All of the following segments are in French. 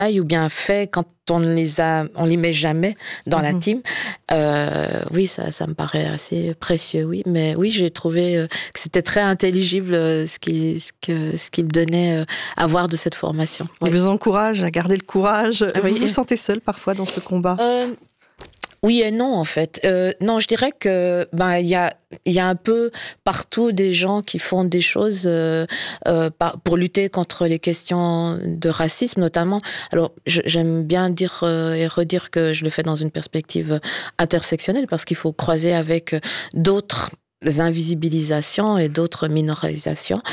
ou bien fait quand on les met jamais dans la team. Oui, ça me paraît assez précieux, oui. Mais oui, j'ai trouvé que c'était très intelligible ce qu'il donnait à voir de cette formation. Il vous encourage à garder le courage. Oui. Vous vous sentez seul parfois dans ce combat? Oui et non, en fait. Non, je dirais que il y a un peu partout des gens qui font des choses pour lutter contre les questions de racisme, notamment. Alors, j'aime bien dire et redire que je le fais dans une perspective intersectionnelle, parce qu'il faut croiser avec d'autres invisibilisations et d'autres minorisations.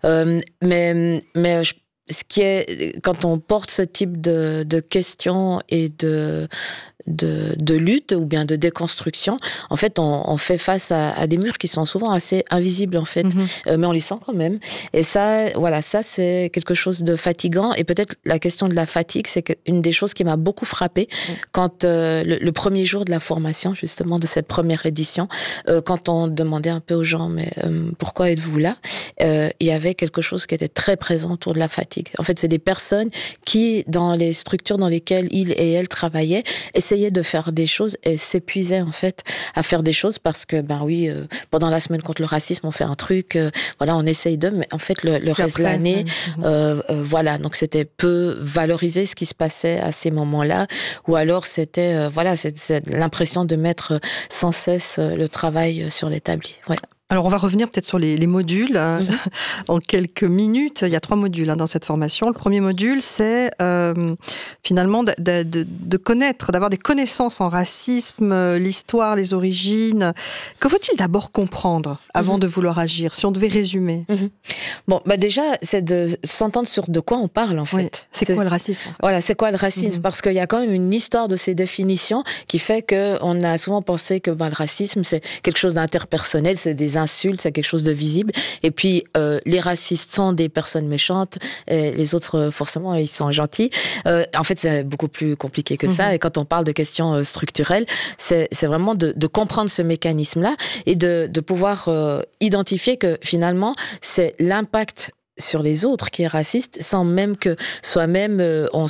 Mais ce qui est, quand on porte ce type de questions et de lutte ou bien de déconstruction, en fait, on fait face à des murs qui sont souvent assez invisibles, en fait, mais on les sent quand même. Et ça, voilà, ça, c'est quelque chose de fatigant. Et peut-être la question de la fatigue, c'est une des choses qui m'a beaucoup frappée quand le premier jour de la formation, justement, de cette première édition, quand on demandait un peu aux gens, mais pourquoi êtes-vous là? Il y avait quelque chose qui était très présent autour de la fatigue. En fait, c'est des personnes qui, dans les structures dans lesquelles ils et elles travaillaient, essayaient de faire des choses et s'épuisaient en fait à faire des choses parce que pendant la semaine contre le racisme on fait un truc, voilà, on essaye mais en fait le reste de l'année, voilà, donc c'était peu valorisé ce qui se passait à ces moments-là, ou alors c'était c'est l'impression de mettre sans cesse le travail sur l'établi. Ouais. Alors, on va revenir peut-être sur les modules en quelques minutes. Il y a 3 modules dans cette formation. Le premier module, c'est finalement de connaître, d'avoir des connaissances en racisme, l'histoire, les origines. Que faut-il d'abord comprendre avant de vouloir agir, si on devait résumer? Bon, déjà, c'est de s'entendre sur de quoi on parle, en fait. Oui. C'est quoi le racisme, en fait? Voilà, c'est quoi le racisme? Parce qu'il y a quand même une histoire de ces définitions qui fait qu'on a souvent pensé que le racisme, c'est quelque chose d'interpersonnel, c'est des insultes, c'est quelque chose de visible. Et puis, les racistes sont des personnes méchantes, et les autres, forcément, ils sont gentils. En fait, c'est beaucoup plus compliqué que ça. Et quand on parle de questions structurelles, c'est vraiment de comprendre ce mécanisme-là et de pouvoir identifier que finalement, c'est l'impact sur les autres qui est raciste, sans même que soi-même on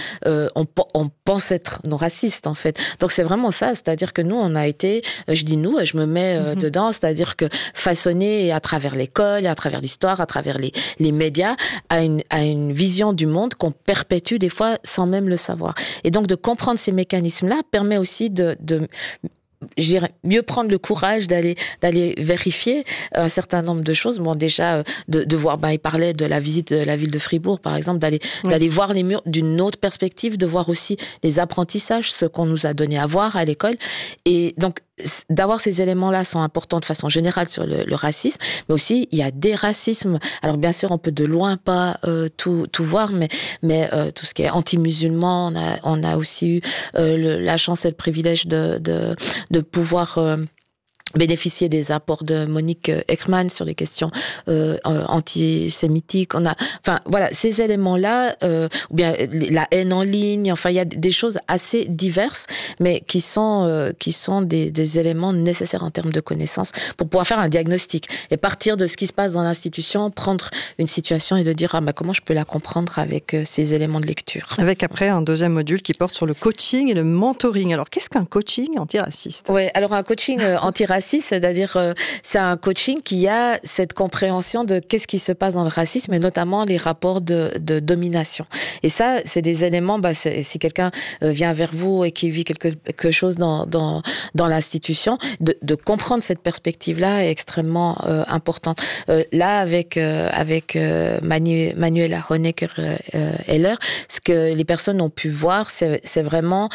pense être non raciste, en fait. Donc c'est vraiment ça, c'est-à-dire que nous on a été, je dis nous, je me mets dedans, c'est-à-dire que façonner à travers l'école, à travers l'histoire, à travers les médias, à une vision du monde qu'on perpétue des fois sans même le savoir. Et donc de comprendre ces mécanismes-là permet aussi de je dirais, mieux prendre le courage d'aller vérifier un certain nombre de choses. Bon, déjà, de voir, il parlait de la visite de la ville de Fribourg, par exemple, d'aller voir les murs d'une autre perspective, de voir aussi les apprentissages, ce qu'on nous a donné à voir à l'école. Et donc, d'avoir ces éléments-là sont importants de façon générale sur le racisme, mais aussi, il y a des racismes. Alors, bien sûr, on peut de loin pas tout voir, mais tout ce qui est anti-musulman, on a aussi eu la chance et le privilège de pouvoir bénéficier des apports de Monique Ekman sur les questions antisémitiques. Voilà, ces éléments-là, ou bien la haine en ligne, il y a des choses assez diverses, mais qui sont des éléments nécessaires en termes de connaissances pour pouvoir faire un diagnostic et partir de ce qui se passe dans l'institution, prendre une situation et de dire comment je peux la comprendre avec ces éléments de lecture. Avec après un deuxième module qui porte sur le coaching et le mentoring. Alors, qu'est-ce qu'un coaching antiraciste? Ouais, alors un coaching antiraciste, c'est-à-dire c'est un coaching qui a cette compréhension de qu'est-ce qui se passe dans le racisme et notamment les rapports de domination. Et ça, c'est des éléments, si quelqu'un vient vers vous et qui vit quelque chose dans l'institution, de comprendre cette perspective-là est extrêmement importante. Là, avec Manuela Honecker-Heller, ce que les personnes ont pu voir, c'est vraiment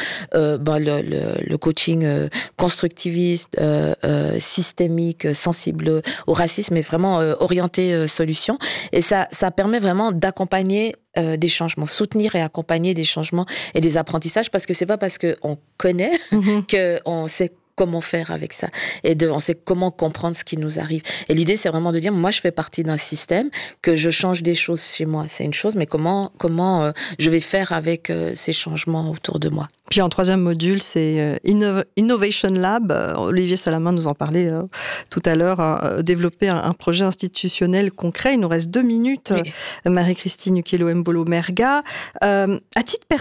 le coaching constructiviste, systémique, sensible au racisme et vraiment orienté solution. Et ça permet vraiment d'accompagner des changements, soutenir et accompagner des changements et des apprentissages, parce que c'est pas parce qu'on connaît qu'on sait comment faire avec ça. Et on sait comment comprendre ce qui nous arrive. Et l'idée, c'est vraiment de dire, moi, je fais partie d'un système, que je change des choses chez moi. C'est une chose, mais comment je vais faire avec ces changements autour de moi. Puis en troisième module, c'est Innovation Lab. Olivier Salamin nous en parlait tout à l'heure. Développer un projet institutionnel concret. Il nous reste 2 minutes. Oui. Marie-Christine Ukielo Mbolo Merga. À titre